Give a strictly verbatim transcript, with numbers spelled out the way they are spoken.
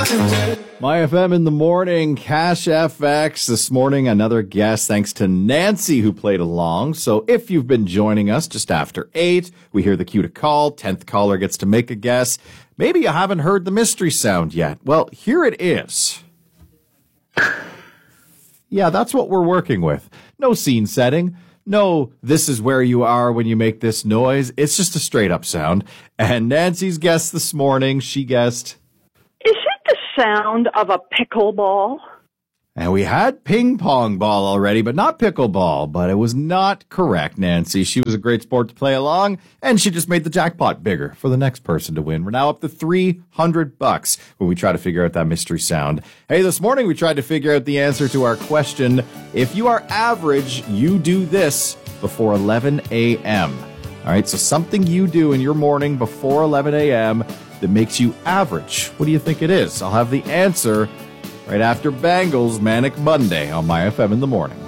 My F M in the morning, Cash F X. This morning, another guest, thanks to Nancy, who played along. So if you've been joining us just after eight, we hear the cue to call. Tenth caller gets to make a guess. Maybe you haven't heard the mystery sound yet. Well, here it is. Yeah, that's what we're working with. No scene setting. No, this is where you are when you make this noise. It's just a straight up sound. And Nancy's guess this morning, she guessed... Is it the sound of a pickleball? And we had ping pong ball already, but not pickleball. But it was not correct, Nancy. She was a great sport to play along, and she just made the jackpot bigger for the next person to win. We're now up to three hundred bucks when we try to figure out that mystery sound. Hey, this morning we tried to figure out the answer to our question. If you are average, you do this before eleven a.m. All right, so something you do in your morning before eleven a.m. that makes you average. What do you think it is? I'll have the answer right after Bangles' Manic Monday on My F M in the morning.